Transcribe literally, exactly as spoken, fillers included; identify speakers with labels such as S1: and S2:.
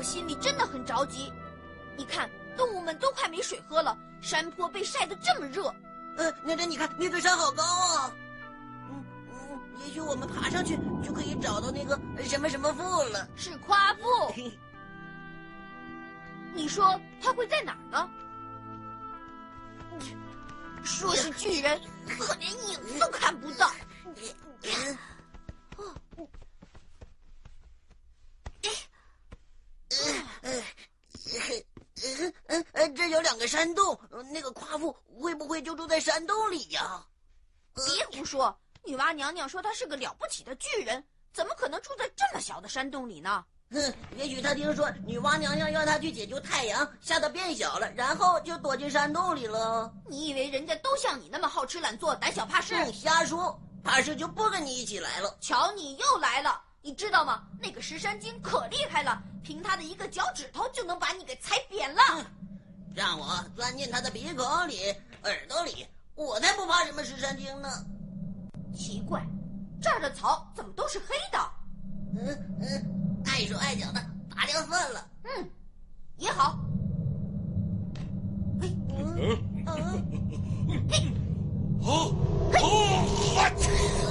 S1: 心里真的很着急。你看，动物们都快没水喝了，山坡被晒得这么热。
S2: 呃，奶奶，你看那座山好高啊！嗯嗯，也许我们爬上去就可以找到那个什么什么腹了。
S1: 是夸父。你说他会在哪儿呢？说是巨人，可连影子都看不到。
S2: 呃呃，这有两个山洞，那个夸父会不会就住在山洞里呀？
S1: 别胡说！女娲娘娘说他是个了不起的巨人，怎么可能住在这么小的山洞里呢？
S2: 哼，也许他听说女娲娘娘让他去解救太阳，吓得变小了，然后就躲进山洞里了。
S1: 你以为人家都像你那么好吃懒做、胆小怕事？
S2: 嗯，瞎说，怕事就不跟你一起来了。
S1: 瞧，你又来了！你知道吗？那个石山精可厉害了，凭他的一个脚趾头就能把你给踩扁了。
S2: 嗯，让我钻进他的鼻孔里、耳朵里，我才不怕什么石山精呢。
S1: 奇怪，这儿的草怎么都是黑的？
S2: 嗯嗯，碍手碍脚的，拔掉算了。
S1: 嗯，也好。嘿，
S2: 嗯嗯，
S3: 哦哦！